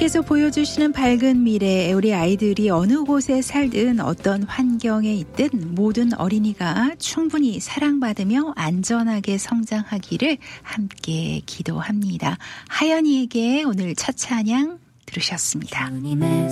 하나님께서 보여주시는 밝은 미래, 우리 아이들이 어느 곳에 살든 어떤 환경에 있든 모든 어린이가 충분히 사랑받으며 안전하게 성장하기를 함께 기도합니다. 하연이에게 오늘 첫 찬양 들으셨습니다.